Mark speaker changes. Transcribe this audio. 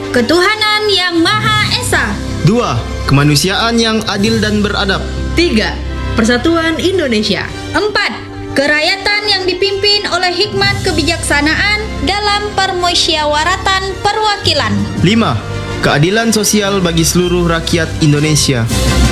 Speaker 1: ketuhanan yang Maha Esa.
Speaker 2: 2. Kemanusiaan yang adil dan beradab.
Speaker 3: 3. Persatuan Indonesia.
Speaker 1: 4. Kerakyatan yang dipimpin oleh hikmat kebijaksanaan dalam permusyawaratan perwakilan.
Speaker 2: 5. Keadilan sosial bagi seluruh rakyat Indonesia.